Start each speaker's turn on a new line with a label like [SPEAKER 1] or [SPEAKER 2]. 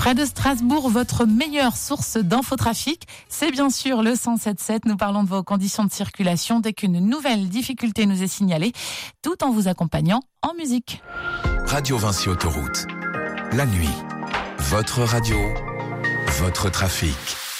[SPEAKER 1] Près de Strasbourg, votre meilleure source d'infotrafic, c'est bien sûr le 107.7. Nous parlons de vos conditions de circulation dès qu'une nouvelle difficulté nous est signalée, tout en vous accompagnant en musique.
[SPEAKER 2] Radio Vinci Autoroute. La nuit, votre radio, votre trafic.